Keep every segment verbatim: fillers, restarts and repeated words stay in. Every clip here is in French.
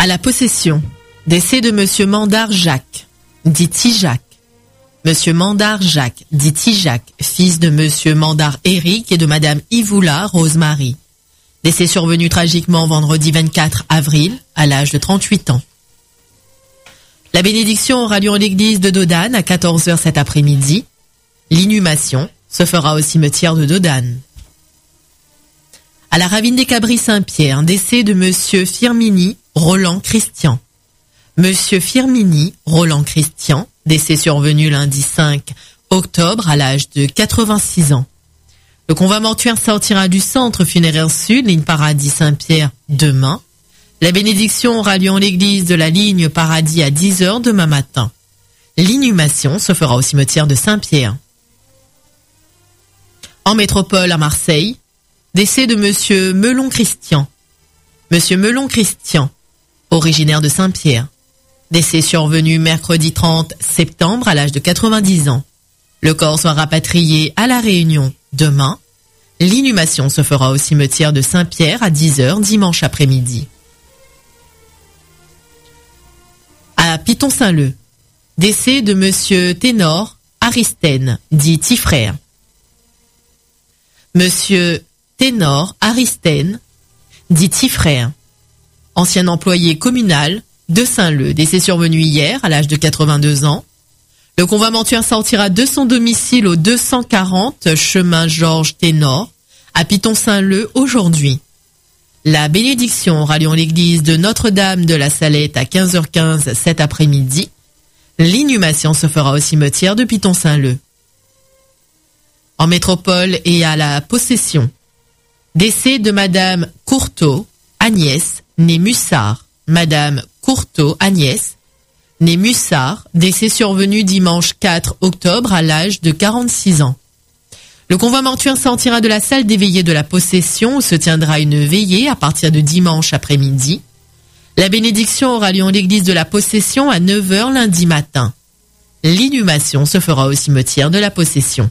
À la possession, décès de Monsieur Mandar Jacques, dit Jacques. Monsieur Mandar Jacques, dit Jacques, fils de Monsieur Mandar Éric et de Madame Ivoula Rosemary. Décès survenu tragiquement vendredi vingt-quatre avril, à l'âge de trente-huit ans. La bénédiction aura lieu en l'église de Dodane à quatorze heures cet après-midi. L'inhumation se fera au cimetière de Dodane. À la ravine des Cabris Saint-Pierre, décès de Monsieur Firmini Roland Christian. Monsieur Firmini Roland Christian, décès survenu lundi cinq octobre à l'âge de quatre-vingt-six ans. Le convoi mortuaire sortira du centre funéraire sud, ligne Paradis Saint-Pierre, demain. La bénédiction aura lieu en l'église de la ligne Paradis à dix heures demain matin. L'inhumation se fera au cimetière de Saint-Pierre. En métropole à Marseille, décès de Monsieur Melon Christian. Monsieur Melon Christian, originaire de Saint-Pierre. Décès survenu mercredi trente septembre à l'âge de quatre-vingt-dix ans. Le corps sera rapatrié à La Réunion demain. L'inhumation se fera au cimetière de Saint-Pierre à dix heures dimanche après-midi. À Piton-Saint-Leu, décès de Monsieur Ténor Aristène, dit Tifrère. Monsieur Ténor Aristène, dit Tifrère, ancien employé communal de Saint-Leu, décès survenu hier à l'âge de quatre-vingt-deux ans. Le convoi mortuaire sortira de son domicile au deux cent quarante chemin Georges Ténor à Piton-Saint-Leu aujourd'hui. La bénédiction aura lieu en l'église de Notre-Dame de la Salette à quinze heures quinze cet après-midi. L'inhumation se fera au cimetière de Piton-Saint-Leu. En métropole et à la possession, décès de Madame Courteau, Agnès, née Mussard. Madame Courteau, Agnès, née Mussard, décès survenu dimanche quatre octobre à l'âge de quarante-six ans. Le convoi mortuaire sortira de la salle des veillées de la possession où se tiendra une veillée à partir de dimanche après-midi. La bénédiction aura lieu en l'église de la possession à neuf heures lundi matin. L'inhumation se fera au cimetière de la possession.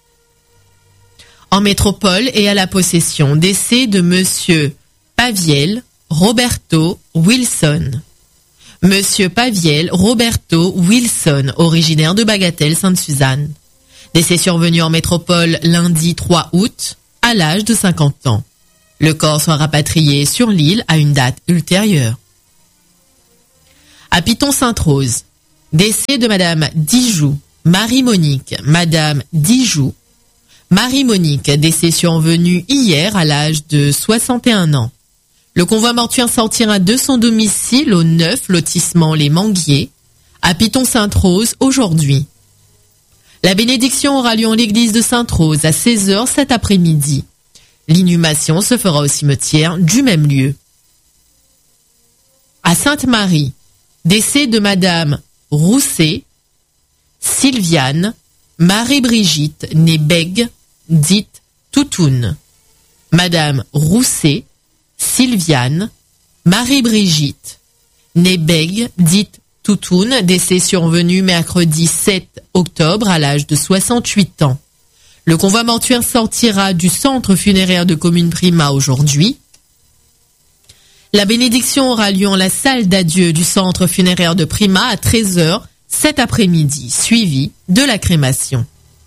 En métropole et à la possession, décès de Monsieur Paviel Roberto Wilson. Monsieur Paviel Roberto Wilson, originaire de Bagatelle Sainte-Suzanne. Décès survenu en métropole lundi trois août, à l'âge de cinquante ans. Le corps sera rapatrié sur l'île à une date ultérieure. À Piton-Sainte-Rose, décès de Madame Dijoux, Marie-Monique, Madame Dijoux, Marie-Monique, décès survenu hier à l'âge de soixante et un ans. Le convoi mortuaire sortira de son domicile au neuf lotissement Les Manguiers, à Piton-Sainte-Rose aujourd'hui. La bénédiction aura lieu en l'église de Sainte-Rose à seize heures cet après-midi. L'inhumation se fera au cimetière du même lieu. À Sainte-Marie, décès de Madame Rousset, Sylviane, Marie-Brigitte, née Bègue, dite Toutoune. Madame Rousset, Sylviane, Marie-Brigitte, née Bègue, dite Toutoune, décès survenu mercredi sept octobre à l'âge de soixante-huit ans. Le convoi mortuaire sortira du centre funéraire de commune Prima aujourd'hui. La bénédiction aura lieu en la salle d'adieu du centre funéraire de Prima à treize heures cet après-midi, suivi de la crémation.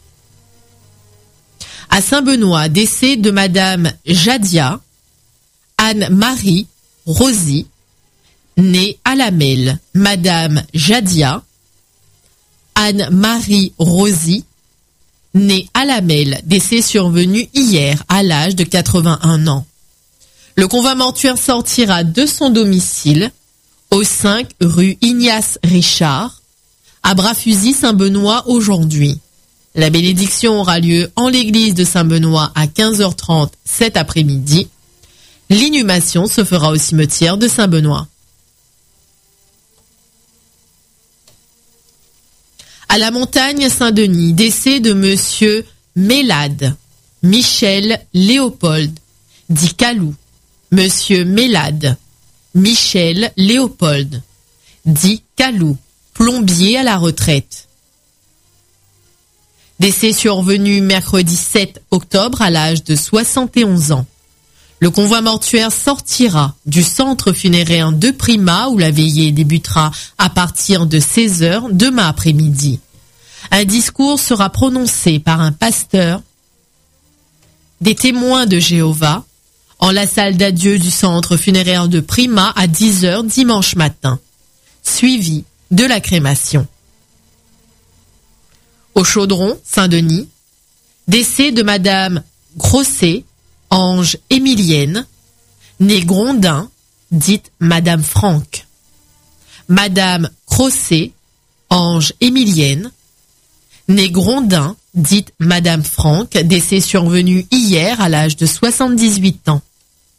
À Saint-Benoît, décès de Madame Jadia Anne-Marie Rosy, née Alamel. Madame Jadia Anne-Marie Rosy, née Alamel, décès survenu hier à l'âge de quatre-vingt-un ans. Le convoi mortuaire sortira de son domicile au cinq rue Ignace Richard, à Bras-Fusil Saint-Benoît aujourd'hui. La bénédiction aura lieu en l'église de Saint-Benoît à quinze heures trente cet après-midi. L'inhumation se fera au cimetière de Saint-Benoît. À la montagne Saint-Denis, décès de Monsieur Mélade, Michel Léopold, dit Calou. Monsieur Mélade, Michel Léopold, dit Calou, plombier à la retraite. Décès survenu mercredi sept octobre à l'âge de soixante et onze ans. Le convoi mortuaire sortira du centre funéraire de Prima où la veillée débutera à partir de seize heures demain après-midi. Un discours sera prononcé par un pasteur des témoins de Jéhovah en la salle d'adieu du centre funéraire de Prima à dix heures dimanche matin, suivi de la crémation. Au Chaudron, Saint-Denis, décès de Madame Grosset, Ange Émilienne, née Grondin, dite Madame Franck. Madame Grosset, Ange Émilienne, née Grondin, dite Madame Franck, décès survenu hier à l'âge de soixante-dix-huit ans.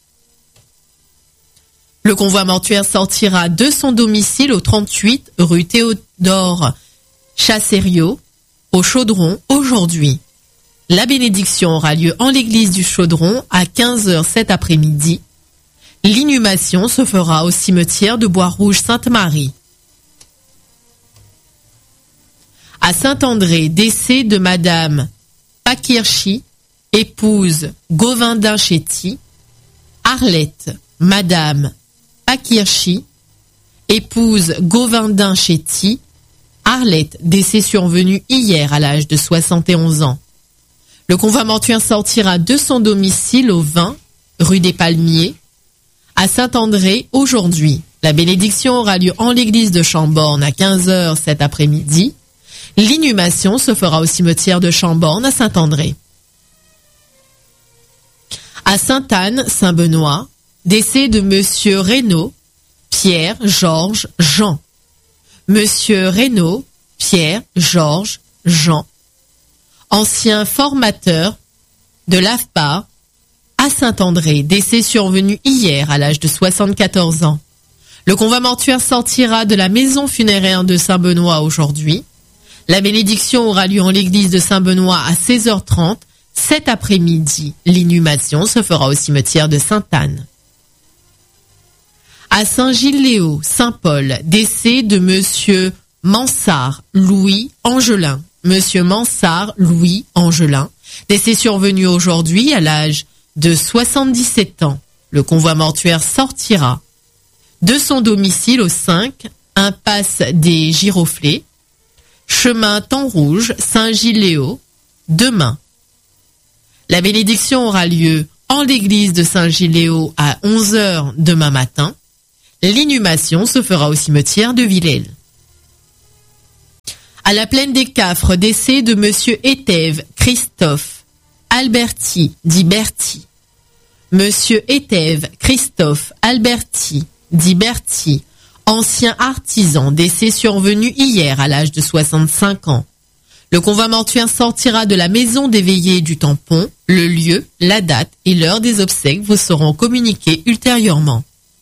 Le convoi mortuaire sortira de son domicile au trente-huit rue Théodore Chassériau, au Chaudron, aujourd'hui. La bénédiction aura lieu en l'église du Chaudron à quinze heures cet après-midi. L'inhumation se fera au cimetière de Bois-Rouge-Sainte-Marie. À Saint-André, décès de Madame Pakirchi, épouse Govindin Chetty. Arlette, Madame Pakirchi, épouse Govindin Chetty. Arlette, décès survenu hier à l'âge de soixante et onze ans. Le convoi mortuaire sortira de son domicile au vingt rue des Palmiers à Saint-André aujourd'hui. La bénédiction aura lieu en l'église de Chambord à quinze heures cet après-midi. L'inhumation se fera au cimetière de Chambord à Saint-André. À Sainte-Anne, Saint-Benoît, décès de Monsieur Reynaud, Pierre, Georges, Jean. Monsieur Reynaud, Pierre, Georges, Jean, ancien formateur de l'A F P A à Saint-André, décès survenu hier à l'âge de soixante-quatorze ans. Le convoi mortuaire sortira de la maison funéraire de Saint-Benoît aujourd'hui. La bénédiction aura lieu en l'église de Saint-Benoît à seize heures trente. Cet après-midi, l'inhumation se fera au cimetière de Sainte-Anne. À Saint-Gilles-Léo, Saint-Paul, décès de Monsieur Mansart Louis Angelin. Monsieur Mansart Louis Angelin, décès survenu aujourd'hui à l'âge de soixante-dix-sept ans. Le convoi mortuaire sortira de son domicile au cinq, impasse des Giroflées, chemin Temps Rouge, Saint-Gilles-Léo, demain. La bénédiction aura lieu en l'église de Saint-Gilles-Léo à onze heures demain matin. L'inhumation se fera au cimetière de Villèle. À la plaine des Cafres, décès de Monsieur Étève Christophe Alberti, dit Berti. Monsieur Étève Christophe Alberti, dit Berti, ancien artisan, décès survenu hier à l'âge de soixante-cinq ans. Le convoi mortuaire sortira de la maison des veillées du Tampon. Le lieu, la date et l'heure des obsèques vous seront communiqués ultérieurement.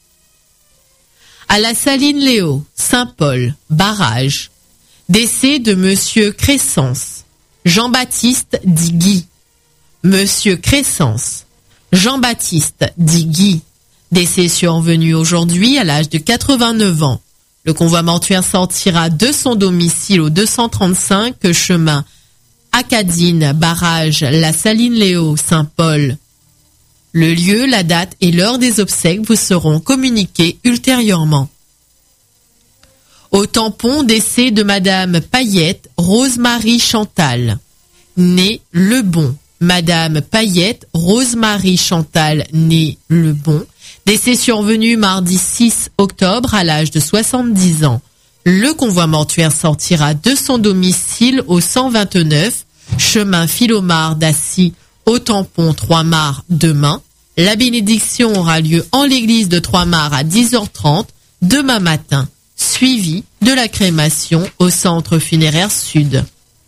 À la Saline Léo, Saint-Paul, barrage, décès de Monsieur Crescence, Jean-Baptiste dit Guy. Monsieur Crescence, Jean-Baptiste dit Guy, décès survenu aujourd'hui à l'âge de quatre-vingt-neuf ans. Le convoi mortuaire sortira de son domicile au deux cent trente-cinq chemin Acadine, barrage, la Saline Léo, Saint-Paul. Le lieu, la date et l'heure des obsèques vous seront communiqués ultérieurement. Au Tampon, décès de Madame Payette Rose-Marie Chantal, née Lebon. Madame Payette Rose-Marie Chantal, née Lebon, décès survenu mardi six octobre à l'âge de soixante-dix ans. Le convoi mortuaire sortira de son domicile au cent vingt-neuf, chemin Philomar d'Assy, au Tampon Trois-Mars demain. La bénédiction aura lieu en l'église de Trois-Mars à dix heures trente demain matin, suivi de la crémation au centre funéraire sud.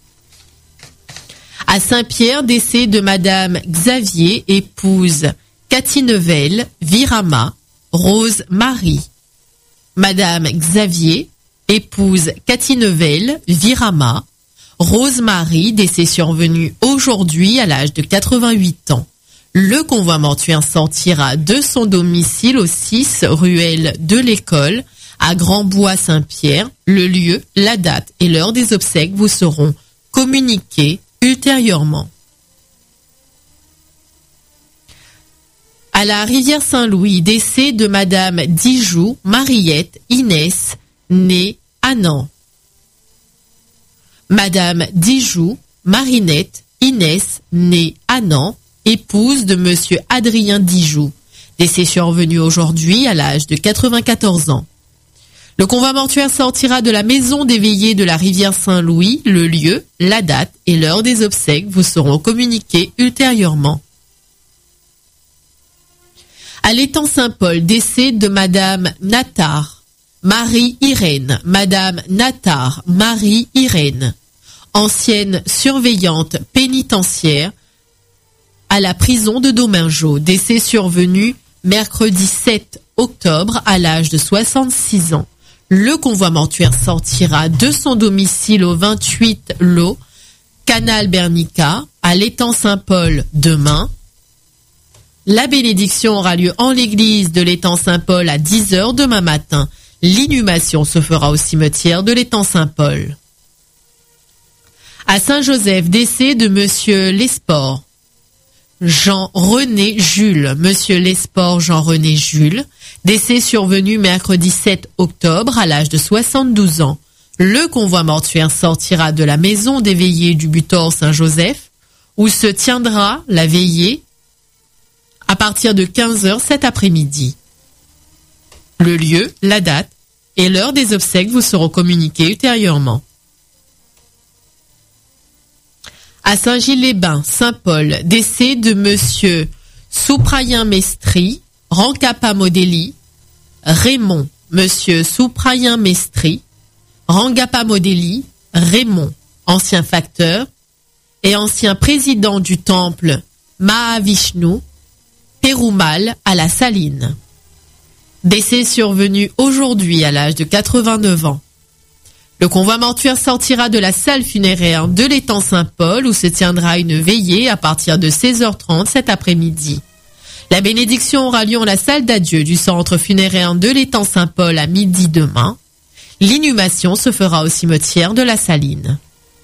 À Saint-Pierre, décès de Madame Xavier, épouse Cathy Nevel, Virama, Rose Marie. Madame Xavier, épouse Cathy Nevel, Virama, Rose Marie, décès survenu aujourd'hui à l'âge de quatre-vingt-huit ans. Le convoi mortuaire sortira de son domicile au six ruelle de l'École, à Grand-Bois-Saint-Pierre. Le lieu, la date et l'heure des obsèques vous seront communiqués ultérieurement. À la rivière Saint-Louis, décès de Madame Dijoux Mariette Inès, née Annan. Madame Dijoux Marinette Inès, née Annan, épouse de Monsieur Adrien Dijoux, décès survenu aujourd'hui à l'âge de quatre-vingt-quatorze ans. Le convoi mortuaire sortira de la maison des veillées de la rivière Saint-Louis. Le lieu, la date et l'heure des obsèques vous seront communiqués ultérieurement. À l'étang Saint-Paul, décès de Madame Natard, Marie-Irène, Madame Natard, Marie-Irène, ancienne surveillante pénitentiaire à la prison de Domingeau, décès survenu mercredi sept octobre à l'âge de soixante-six ans. Le convoi mortuaire sortira de son domicile au vingt-huit Lot, Canal Bernica, à l'étang Saint-Paul demain. La bénédiction aura lieu en l'église de l'étang Saint-Paul à dix heures demain matin. L'inhumation se fera au cimetière de l'étang Saint-Paul. À Saint-Joseph, décès de Monsieur Lesport, Jean-René Jules. Monsieur Lesport Jean-René Jules, décès survenu mercredi sept octobre à l'âge de soixante-douze ans. Le convoi mortuaire sortira de la maison des veillées du Butor Saint-Joseph, où se tiendra la veillée à partir de quinze heures cet après-midi. Le lieu, la date et l'heure des obsèques vous seront communiqués ultérieurement. À Saint-Gilles-les-Bains, Saint-Paul, décès de Monsieur Souprayen Mestri, Rancapa Modeli, Raymond, Monsieur Souprayen Mestri, Rangapa Modeli, Raymond, ancien facteur et ancien président du temple Mahavishnu, Perumal à la Saline. Décès survenu aujourd'hui à l'âge de quatre-vingt-neuf ans. Le convoi mortuaire sortira de la salle funéraire de l'étang Saint-Paul où se tiendra une veillée à partir de seize heures trente cet après-midi. La bénédiction aura lieu en la salle d'adieu du centre funéraire de l'étang Saint-Paul à midi demain. L'inhumation se fera au cimetière de la Saline.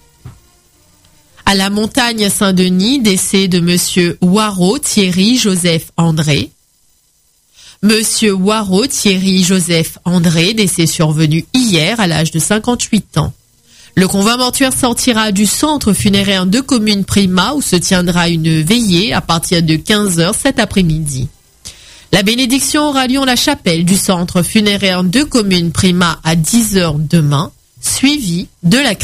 À la montagne Saint-Denis, décès de Monsieur Waro Thierry Joseph André. Monsieur Waro Thierry Joseph André, décès survenu hier à l'âge de cinquante-huit ans. Le convoi mortuaire sortira du centre funéraire de commune Prima où se tiendra une veillée à partir de quinze heures cet après-midi. La bénédiction aura lieu en la chapelle du centre funéraire de commune Prima à dix heures demain, suivie de la